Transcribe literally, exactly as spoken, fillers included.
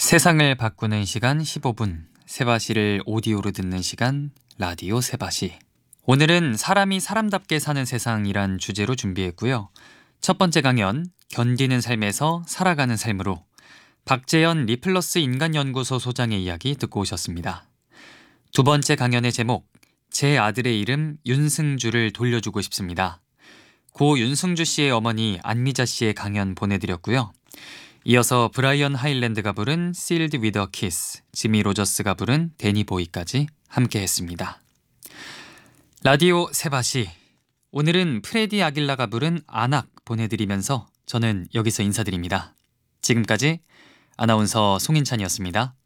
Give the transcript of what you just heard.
세상을 바꾸는 시간 십오 분, 세바시를 오디오로 듣는 시간 라디오 세바시. 오늘은 사람이 사람답게 사는 세상이란 주제로 준비했고요. 첫 번째 강연, 견디는 삶에서 살아가는 삶으로 박재현 리플러스 인간연구소 소장의 이야기 듣고 오셨습니다. 두 번째 강연의 제목, 제 아들의 이름 윤승주를 돌려주고 싶습니다. 고 윤승주 씨의 어머니 안미자 씨의 강연 보내드렸고요. 이어서 브라이언 하일랜드가 부른 Sealed with a Kiss, 지미 로저스가 부른 데니 보이까지 함께 했습니다. 라디오 세바시, 오늘은 프레디 아길라가 부른 안악 보내드리면서 저는 여기서 인사드립니다. 지금까지 아나운서 송인찬이었습니다.